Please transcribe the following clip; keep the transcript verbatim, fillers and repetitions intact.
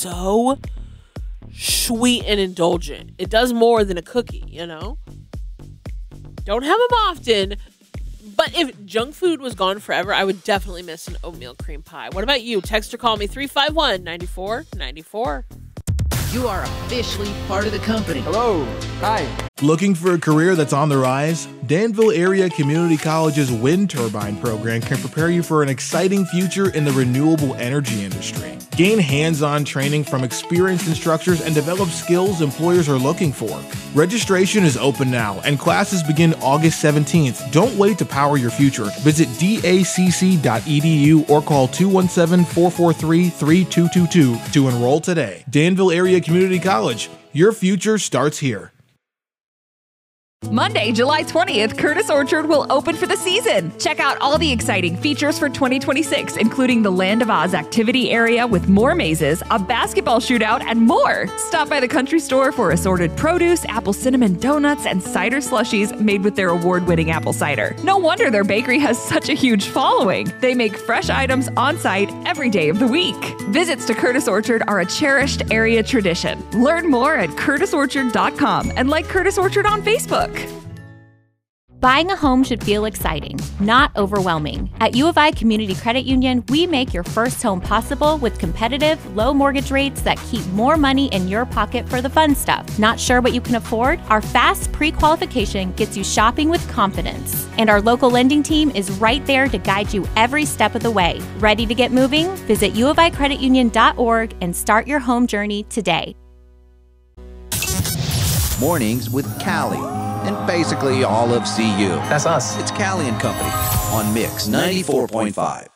so sweet and indulgent. It does more than a cookie, you know? Don't have them often, but if junk food was gone forever, I would definitely miss an oatmeal cream pie. What about you? Text or call me three five one, nine four nine four. You are officially part of the company. Hello. Hi. Looking for a career that's on the rise? Danville Area Community College's wind turbine program can prepare you for an exciting future in the renewable energy industry. Gain hands-on training from experienced instructors and develop skills employers are looking for. Registration is open now and classes begin August seventeenth. Don't wait to power your future. Visit D A C C dot E D U or call two one seven, four four three, three two two two to enroll today. Danville Area Community College. Your future starts here. Monday, July twentieth, Curtis Orchard will open for the season. Check out all the exciting features for twenty twenty-six, including the Land of Oz activity area with more mazes, a basketball shootout, and more. Stop by the country store for assorted produce, apple cinnamon donuts, and cider slushies made with their award-winning apple cider. No wonder their bakery has such a huge following. They make fresh items on site every day of the week. Visits to Curtis Orchard are a cherished area tradition. Learn more at curtis orchard dot com and like Curtis Orchard on Facebook. Buying a home should feel exciting, not overwhelming. At U of I Community Credit Union, we make your first home possible with competitive, low mortgage rates that keep more money in your pocket for the fun stuff. Not sure what you can afford? Our fast pre-qualification gets you shopping with confidence. And our local lending team is right there to guide you every step of the way. Ready to get moving? Visit u of i credit union dot org and start your home journey today. Mornings with Callie. And basically all of C U. That's us. It's Callie and Company on Mix ninety-four point five.